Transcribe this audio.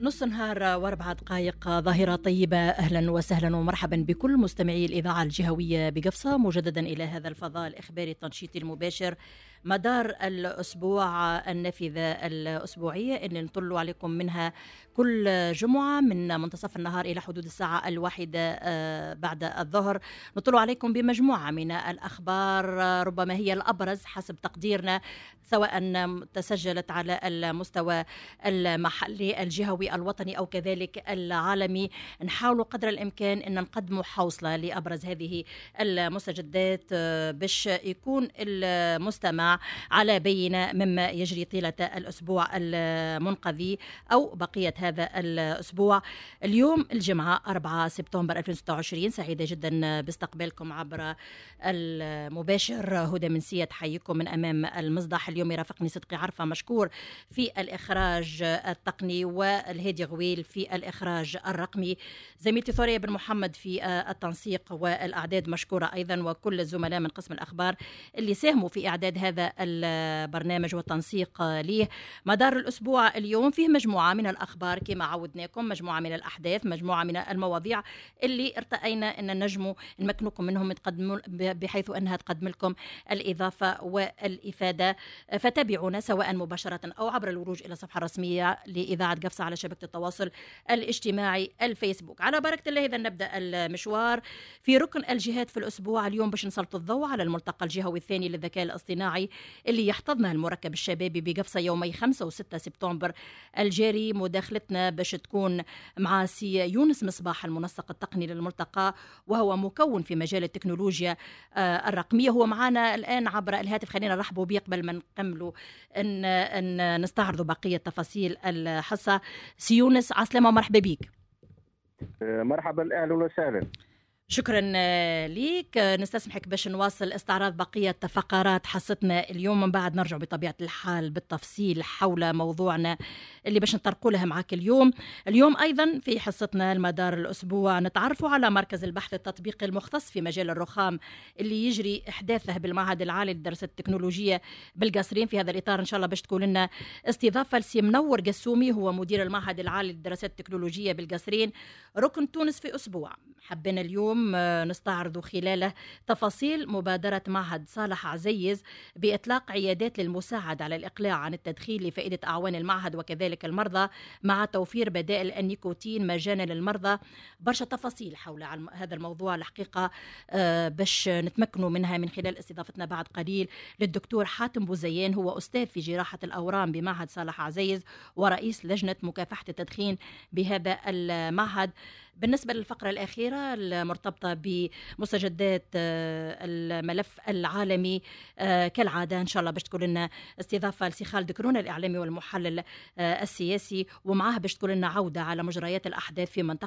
نص نهار واربع دقائق ظاهرة طيبة. أهلا وسهلا ومرحبا بكل مستمعي الإذاعة الجهوية بقفصة، مجددا إلى هذا الفضاء الإخباري التنشيطي المباشر مدار الأسبوع النافذة الأسبوعية اللي نطل عليكم منها كل جمعة من منتصف النهار إلى حدود الساعة 1 بعد الظهر. نطل عليكم بمجموعة من الأخبار ربما هي الأبرز حسب تقديرنا، سواء تسجلت على المستوى المحلي الجهوي الوطني أو كذلك العالمي. نحاول قدر الإمكان أن نقدم حوصلة لأبرز هذه المستجدات باش يكون المستمع على بينة مما يجري طيلة الأسبوع المنقضي أو بقية هذا الأسبوع. اليوم الجمعة 4 سبتمبر 2026. سعيدة جدا باستقبالكم عبر المباشر. هدى منسية تحييكم من أمام المصدح. اليوم يرافقني صدقي عرفة مشكور في الإخراج التقني، والهادي غويل في الإخراج الرقمي، زميلتي ثوريا بن محمد في التنسيق والأعداد مشكورة أيضا، وكل الزملاء من قسم الأخبار اللي ساهموا في إعداد هذا البرنامج والتنسيق ليه. مدار الأسبوع اليوم فيه مجموعة من الأخبار كما عودناكم، مجموعة من الأحداث، مجموعة من المواضيع اللي ارتأينا أن نجموا نمكنكم منهم بحيث أنها تقدم لكم الإضافة والإفادة. فتابعونا سواء مباشرة أو عبر الوروج إلى الصفحة الرسمية لإذاعة قفصة على شبكة التواصل الاجتماعي الفيسبوك. على بركة الله إذا نبدأ المشوار في ركن الجهات في الأسبوع اليوم باش نسلط الضوء على الملتقى الجهوي الثاني للذكاء الاصطناعي اللي يحتضنه المركب الشبابي بقفصة يومي 5 و6 سبتمبر الجاري. مداخلتنا باش تكون مع سي يونس مصباح المنسق التقني للملتقى، وهو مكون في مجال التكنولوجيا الرقمية. هو معنا الآن عبر الهاتف. خلينا نرحبوا بيه قبل ما نكملوا أن نستعرضوا بقية تفاصيل الحصة. سي يونس عسلامة ومرحبا بيك. مرحبا، أهلا وسهلا. شكرا ليك. نستسمحك باش نواصل استعراض بقية فقرات حصتنا اليوم، من بعد نرجع بطبيعة الحال بالتفصيل حول موضوعنا اللي باش نطرقوا لها معك اليوم أيضا في حصتنا المدار الأسبوع نتعرفوا على مركز البحث التطبيقي المختص في مجال الرخام اللي يجري إحداثه بالمعهد العالي للدراسات التكنولوجية بالقصرين. في هذا الإطار إن شاء الله باش تكون لنا استضافة لسي منور قسومي، هو مدير المعهد العالي للدراسات التكنولوجية بالقصرين ركن تونس في أسبوع. حبينا اليوم نستعرض خلاله تفاصيل مبادرة معهد صالح عزيز بإطلاق عيادات للمساعدة على الإقلاع عن التدخين لفائدة أعوان المعهد وكذلك المرضى، مع توفير بدائل النيكوتين مجانا للمرضى. برشا تفاصيل حول هذا الموضوع الحقيقة باش نتمكنوا منها من خلال استضافتنا بعد قليل للدكتور حاتم بوزيان، هو أستاذ في جراحة الأورام بمعهد صالح عزيز ورئيس لجنة مكافحة التدخين بهذا المعهد. بالنسبة للفقرة الأخيرة المرتبطة بمستجدات الملف العالمي كالعادة إن شاء الله باش تكون لنا استضافة لسي خالد كرونة الإعلامي والمحلل السياسي، ومعاه باش تكون لنا عودة على مجريات الأحداث في منطقة